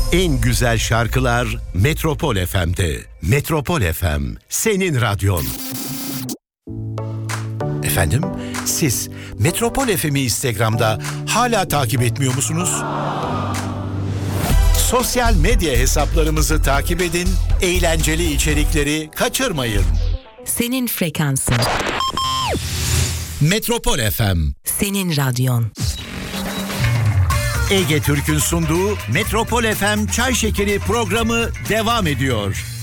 En güzel şarkılar Metropol FM'de. Metropol FM, senin radyon. Efendim, siz Metropol FM'i Instagram'da hala takip etmiyor musunuz? Sosyal medya hesaplarımızı takip edin, eğlenceli içerikleri kaçırmayın. Senin frekansın. Metropol FM, senin radyon. Ege Türk'ün sunduğu Metropol FM Çay Şekeri programı devam ediyor.